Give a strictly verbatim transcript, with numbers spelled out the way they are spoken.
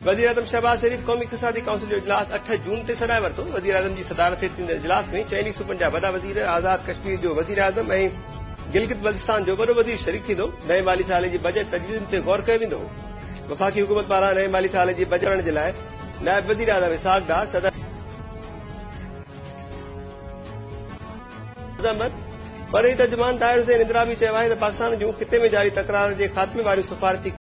वज़ीर आज़म शहबाज शरीफ़ क़ौमी इक़्तिसादी काउंसिल जो इजलास अठ जून ते सॾाए वरितो। वज़ीर आज़म जी सदारत हेठि थींदड़ इजलास में चइनी सूबनि जा वॾा वज़ीर, आज़ाद कश्मीर जो वज़ीर आज़म ऐं गिलगित बल्तिस्तान जो वॾो वज़ीर शरीक थींदो। नए माली साल जी बजट तजवीज़ुनि ते गौर कयो वेंदो। वफ़ाक़ी हुकूमत पारां नए माली साल जी बजट जे लाइ नायब वज़ीर आज़म इसहाक़ डार सदर परई तर्जुमान ताहिर हुसैन इंदिराबी चयो आहे त पाकिस्तान जूं ख़िते में जारी तकरार जे ख़ात्मे वारियूं सफ़ारती